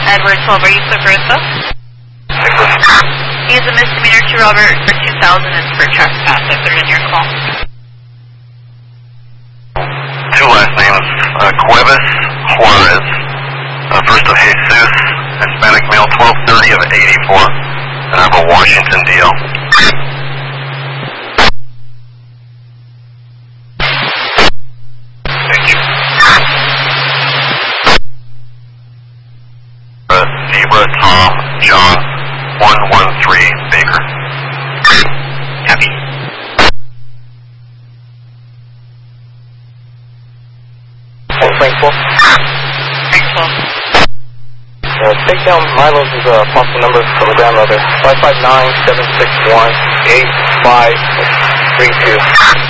Edward 12, are you equipped for info? He is a misdemeanor to Robert for 2000 and for trespass. I put it in your call. Two last names, Cuevas Juarez. First of Jesus, Hispanic male, 1230 of 84. And I have a Washington DL. Thank you. Zebra Tom John 113 Baker. Copy. Thankful. Thankful. Take down Milo's possible number from the grandmother. 559-761-8532.